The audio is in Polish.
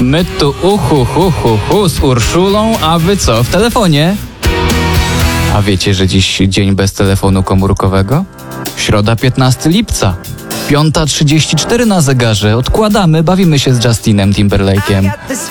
My tu z Urszulą, a wy co, w telefonie? A wiecie, że dziś dzień bez telefonu komórkowego? Środa 15 lipca. 5:34 na zegarze. Odkładamy, bawimy się z Justinem Timberlake'iem.